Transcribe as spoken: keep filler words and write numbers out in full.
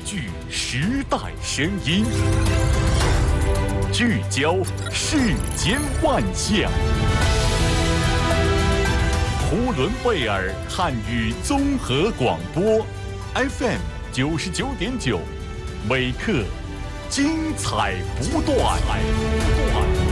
聚时代声音，聚焦世间万象。呼伦贝尔汉语综合广播 F M 九十九点九，每刻精彩不断。